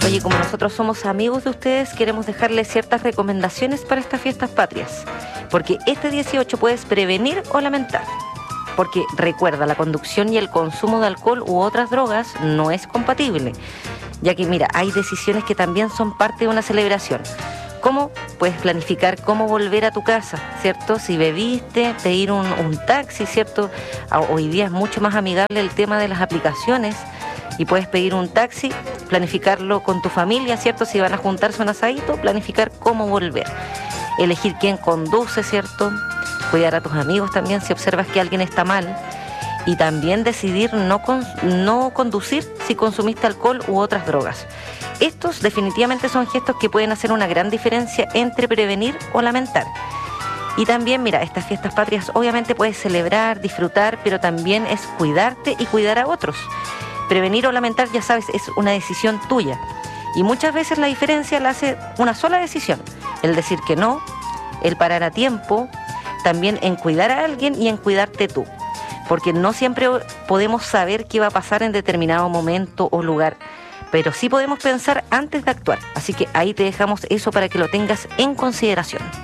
Oye, como nosotros somos amigos de ustedes, queremos dejarles ciertas recomendaciones para estas fiestas patrias. Porque este 18 puedes prevenir o lamentar. Porque recuerda, la conducción y el consumo de alcohol u otras drogas no es compatible. Ya que, mira, hay decisiones que también son parte de una celebración. ¿Cómo puedes planificar cómo volver a tu casa, ¿cierto? Si bebiste, pedir un taxi, ¿cierto? Hoy día es mucho más amigable el tema de las aplicaciones y puedes pedir un taxi, planificarlo con tu familia, ¿cierto? Si van a juntarse un asadito, planificar cómo volver. Elegir quién conduce, ¿cierto? Cuidar a tus amigos también si observas que alguien está mal. Y también decidir no conducir si consumiste alcohol u otras drogas. Estos definitivamente son gestos que pueden hacer una gran diferencia entre prevenir o lamentar. Y también, mira, estas fiestas patrias obviamente puedes celebrar, disfrutar, pero también es cuidarte y cuidar a otros. Prevenir o lamentar, ya sabes, es una decisión tuya. Y muchas veces la diferencia la hace una sola decisión. El decir que no, el parar a tiempo, también en cuidar a alguien y en cuidarte tú. Porque no siempre podemos saber qué va a pasar en determinado momento o lugar, pero sí podemos pensar antes de actuar. Así que ahí te dejamos eso para que lo tengas en consideración.